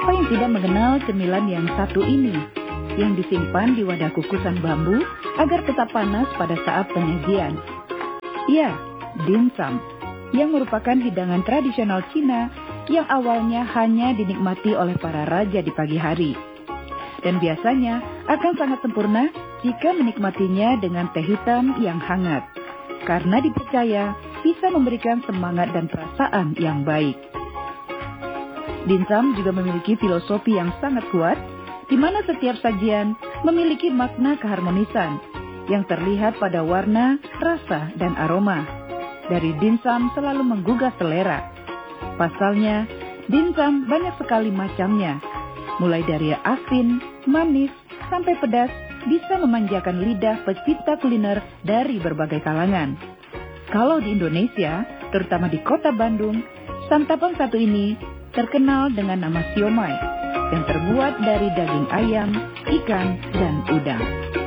Siapa yang tidak mengenal cemilan yang satu ini, yang disimpan di wadah kukusan bambu agar tetap panas pada saat penyajian? Ya, dimsum, yang merupakan hidangan tradisional Cina yang awalnya hanya dinikmati oleh para raja di pagi hari. Dan biasanya akan sangat sempurna jika menikmatinya dengan teh hitam yang hangat, karena dipercaya bisa memberikan semangat dan perasaan yang baik. Dimsum juga memiliki filosofi yang sangat kuat, di mana setiap sajian memiliki makna keharmonisan yang terlihat pada warna, rasa, dan aroma. Dari dimsum selalu menggugah selera. Pasalnya, dimsum banyak sekali macamnya, mulai dari asin, manis, sampai pedas, bisa memanjakan lidah pecinta kuliner dari berbagai kalangan. Kalau di Indonesia, terutama di kota Bandung, santapan satu ini terkenal dengan nama siomay, yang terbuat dari daging ayam, ikan, dan udang.